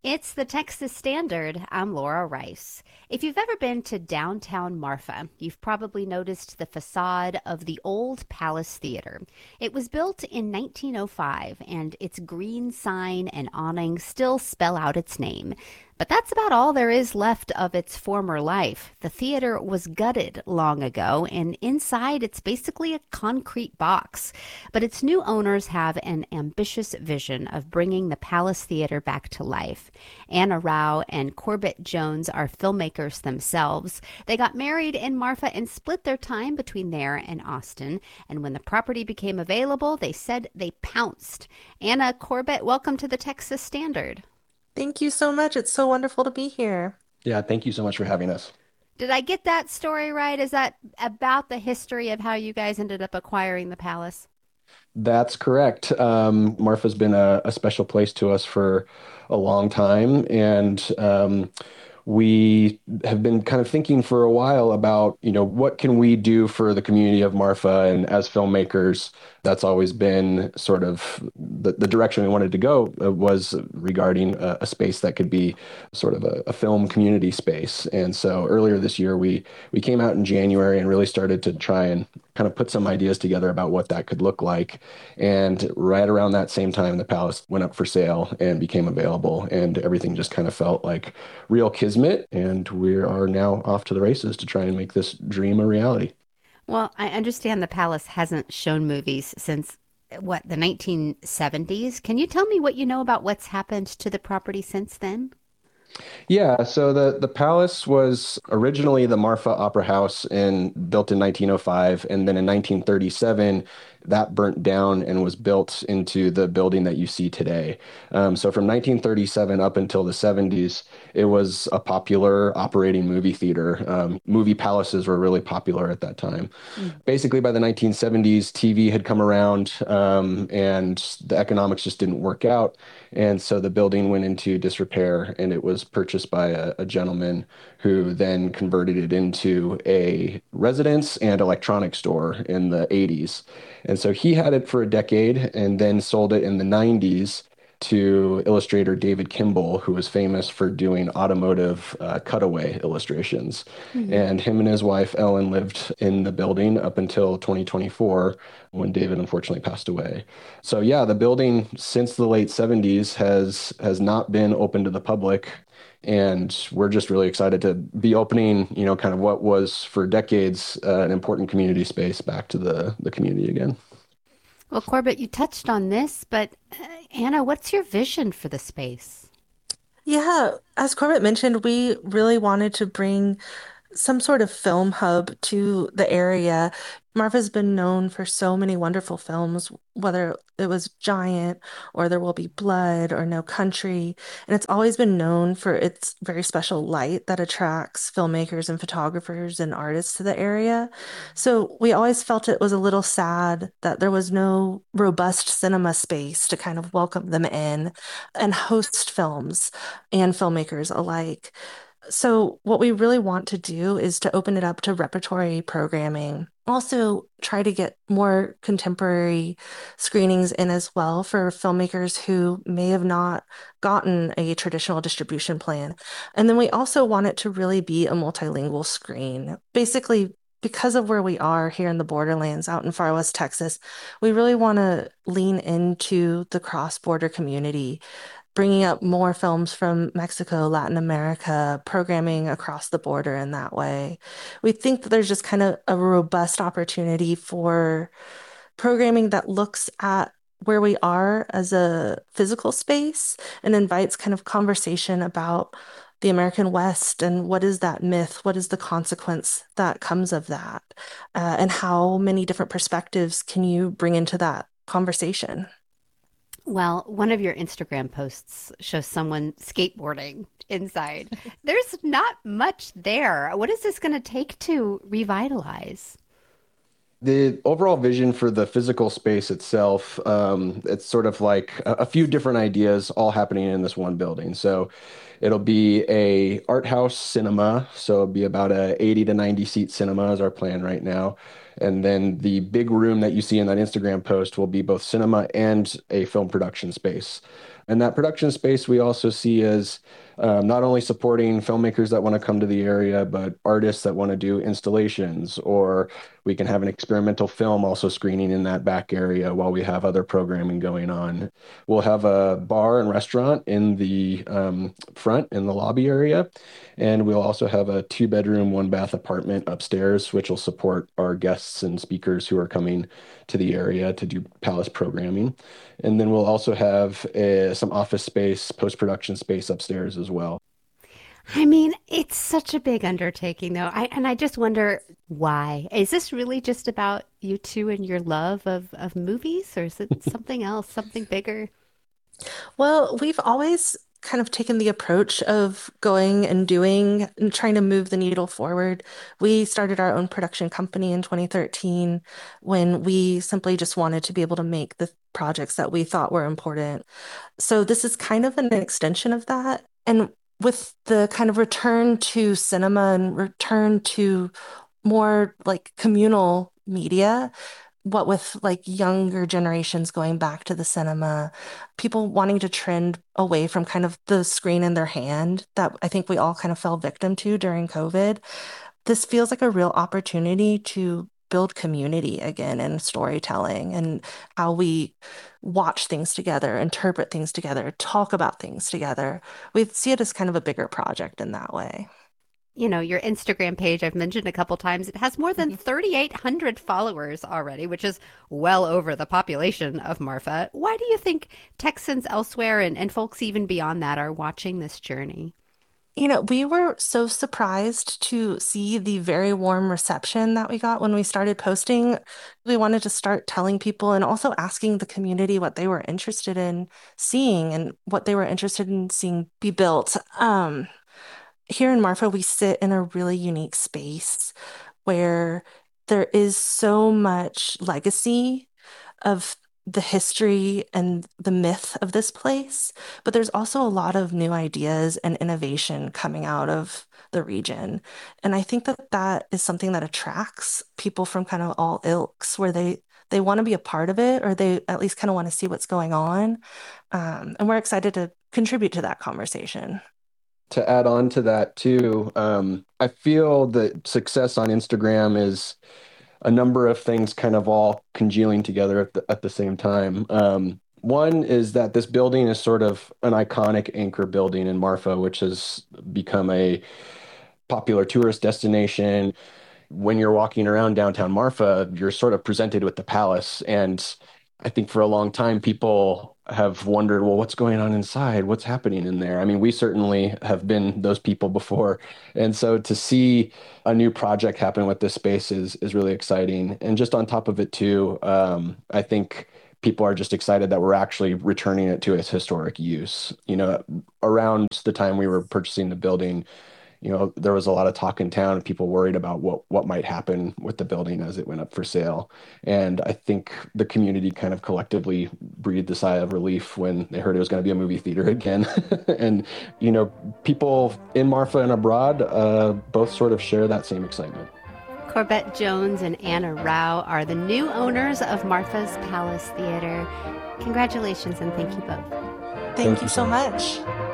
It's the Texas Standard. I'm Laura Rice. If you've ever been to downtown Marfa, you've probably noticed the facade of the old Palace Theater. It was built in 1905, and its green sign and awning still spell out its name. But that's about all there is left of its former life. The theater was gutted long ago, and inside it's basically a concrete box. But its new owners have an ambitious vision of bringing the Palace Theater back to life. Anna Rao and Corbett Jones are filmmakers themselves. They got married in Marfa and split their time between there and Austin. And when the property became available, they said they pounced. Anna, Corbett, welcome to the Texas Standard. Thank you so much. It's so wonderful to be here. Yeah, thank you so much for having us. Did I get that story right? Is that about the history of how you guys ended up acquiring the palace? That's correct. Marfa's been a special place to us for a long time, and we have been kind of thinking for a while about, what can we do for the community of Marfa? And as filmmakers, that's always been sort of the direction we wanted to go was regarding a space that could be sort of a film community space. And so earlier this year, we came out in January and really started to try and kind of put some ideas together about what that could look like. And right around that same time, the palace went up for sale and became available, and everything just kind of felt like real kismet. And we are now off to the races to try and make this dream a reality. Well, I understand the palace hasn't shown movies since what, the 1970s. Can you tell me what you know about what's happened to the property since then? Yeah, so the palace was originally the Marfa Opera House and built in 1905, and then in 1937 that burnt down and was built into the building that you see today. So from 1937 up until the 70s, it was a popular operating movie theater. Movie palaces were really popular at that time. Mm. Basically, by the 1970s, TV had come around, and the economics just didn't work out. And so the building went into disrepair, and it was purchased by a gentleman who then converted it into a residence and electronics store in the 80s. And so he had it for a decade and then sold it in the 90s to illustrator David Kimball, who was famous for doing automotive cutaway illustrations. Mhm. And him and his wife, Ellen, lived in the building up until 2024 when David unfortunately passed away. So yeah, the building since the late 70s has not been open to the public. And we're just really excited to be opening, kind of what was for decades an important community space back to the community again. Well, Corbett, you touched on this, but Anna, what's your vision for the space? Yeah, as Corbett mentioned, we really wanted to bring some sort of film hub to the area. Marfa's been known for so many wonderful films, whether it was Giant or There Will Be Blood or No Country. And it's always been known for its very special light that attracts filmmakers and photographers and artists to the area. So we always felt it was a little sad that there was no robust cinema space to kind of welcome them in and host films and filmmakers alike. So, what we really want to do is to open it up to repertory programming. Also, try to get more contemporary screenings in as well for filmmakers who may have not gotten a traditional distribution plan. And then we also want it to really be a multilingual screen. Basically, because of where we are here in the borderlands out in far west Texas, we really want to lean into the cross-border community, bringing up more films from Mexico, Latin America, programming across the border in that way. We think that there's just kind of a robust opportunity for programming that looks at where we are as a physical space and invites kind of conversation about the American West and what is that myth? What is the consequence that comes of that? And how many different perspectives can you bring into that conversation? Well, one of your Instagram posts shows someone skateboarding inside. There's not much there. What is this going to take to revitalize? The overall vision for the physical space itself, it's sort of like a few different ideas all happening in this one building. So it'll be a art house cinema. So it'll be about a 80 to 90 seat cinema is our plan right now. And then the big room that you see in that Instagram post will be both cinema and a film production space. And that production space we also see as not only supporting filmmakers that want to come to the area, but artists that want to do installations, or we can have an experimental film also screening in that back area while we have other programming going on. We'll have a bar and restaurant in the front in the lobby area, and we'll also have a 2-bedroom, 1-bath apartment upstairs, which will support our guests and speakers who are coming to the area to do Palace programming. And then we'll also have some office space, post-production space upstairs as well. I mean, it's such a big undertaking, though. I just wonder why. Is this really just about you two and your love of movies, or is it something else, something bigger? Well, we've always kind of taken the approach of going and doing and trying to move the needle forward. We started our own production company in 2013 when we simply just wanted to be able to make the projects that we thought were important. So this is kind of an extension of that. And with the kind of return to cinema and return to more like communal media, what with like younger generations going back to the cinema, people wanting to trend away from kind of the screen in their hand that I think we all kind of fell victim to during COVID. This feels like a real opportunity to build community again in storytelling and how we watch things together, interpret things together, talk about things together. We see it as kind of a bigger project in that way. You know, your Instagram page, I've mentioned a couple times, it has more than Mhm. 3,800 followers already, which is well over the population of Marfa. Why do you think Texans elsewhere and folks even beyond that are watching this journey? We were so surprised to see the very warm reception that we got when we started posting. We wanted to start telling people and also asking the community what they were interested in seeing and what they were interested in seeing be built. Here in Marfa, we sit in a really unique space where there is so much legacy of the history and the myth of this place, but there's also a lot of new ideas and innovation coming out of the region. And I think that that is something that attracts people from kind of all ilks, where they want to be a part of it, or they at least kind of want to see what's going on. And we're excited to contribute to that conversation. To add on to that too, I feel that success on Instagram is a number of things kind of all congealing together at the same time. One is that this building is sort of an iconic anchor building in Marfa, which has become a popular tourist destination. When you're walking around downtown Marfa, you're sort of presented with the palace. And I think for a long time, people have wondered, well, what's going on inside? What's happening in there? I mean, we certainly have been those people before. And so to see a new project happen with this space is really exciting. And just on top of it, too, I think people are just excited that we're actually returning it to its historic use. Around the time we were purchasing the building, there was a lot of talk in town and people worried about what might happen with the building as it went up for sale. And I think the community kind of collectively breathed a sigh of relief when they heard it was going to be a movie theater again. And, people in Marfa and abroad both sort of share that same excitement. Corbett Jones and Anna Rao are the new owners of Marfa's Palace Theater. Congratulations and thank you both. Thank you so much.